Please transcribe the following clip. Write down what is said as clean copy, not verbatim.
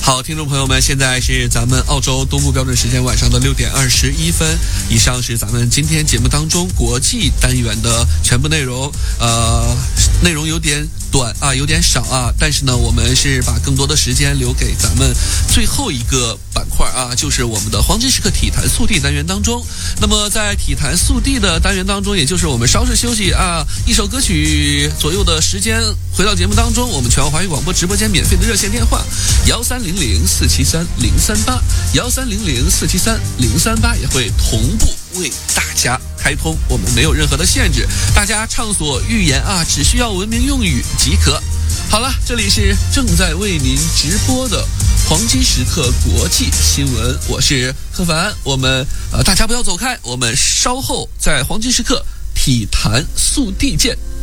好，听众朋友们，现在是咱们澳洲东部标准时间晚上的6点21分。以上是咱们今天节目当中国际单元的全部内容。内容有点短啊，有点少啊，但是呢，我们是把更多的时间留给咱们最后一个板块啊，就是我们的黄金时刻体坛速递单元当中。那么在体坛速递的单元当中，也就是我们稍事休息啊，一首歌曲左右的时间，回到节目当中，我们全国华语广播直播间免费的热线电话1300-473-038，1300-473-038也会同步为大家开通，我们没有任何的限制，大家畅所欲言啊，只需要文明用语即可。好了，这里是正在为您直播的黄金时刻国际新闻，我是贺凡，我们大家不要走开，我们稍后在黄金时刻体坛速递见。